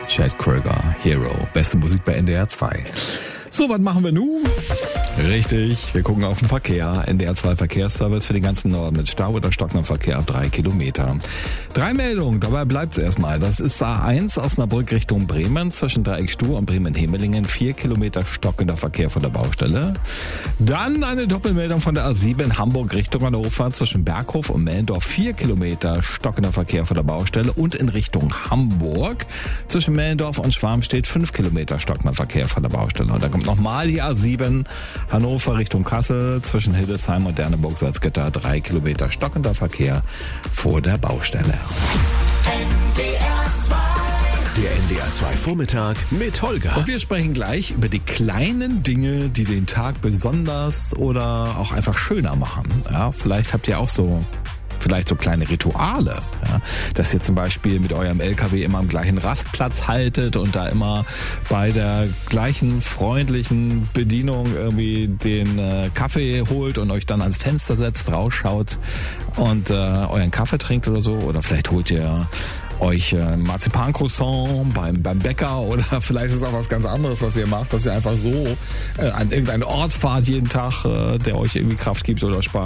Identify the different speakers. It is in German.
Speaker 1: Chad Kroeger, Hero. Beste Musik bei NDR 2. So, was machen wir nun? Richtig, wir gucken auf den Verkehr. NDR 2 Verkehrsservice für den ganzen Norden mit Stau oder stockendem Verkehr ab 3 Kilometer. 3 Meldungen, dabei bleibt's erstmal. Das ist A1 Osnabrück Richtung Bremen zwischen Dreieckstuhl und Bremen-Hemelingen. 4 Kilometer stockender Verkehr von der Baustelle. Dann eine Doppelmeldung von der A7 Hamburg Richtung Hannover zwischen Berghof und Mellendorf. 4 Kilometer stockender Verkehr von der Baustelle. Und in Richtung Hamburg zwischen Mellendorf und Schwarmstedt 5 Kilometer stockender Verkehr von der Baustelle. Und da kommt nochmal die A7 Hannover Richtung Kassel zwischen Hildesheim und Derneburg-Salzgitter 3 Kilometer stockender Verkehr vor der Baustelle.
Speaker 2: Der NDR 2 Vormittag mit Holger.
Speaker 1: Und wir sprechen gleich über die kleinen Dinge, die den Tag besonders oder auch einfach schöner machen. Ja, vielleicht habt ihr auch so kleine Rituale, ja, dass ihr zum Beispiel mit eurem LKW immer am gleichen Rastplatz haltet und da immer bei der gleichen freundlichen Bedienung irgendwie den Kaffee holt und euch dann ans Fenster setzt, rausschaut und euren Kaffee trinkt oder so. Oder vielleicht holt ihr euch Marzipan-Croissant beim Bäcker oder vielleicht ist es auch was ganz anderes, was ihr macht, dass ihr einfach so an irgendeinen Ort fahrt jeden Tag, der euch irgendwie Kraft gibt oder Spaß.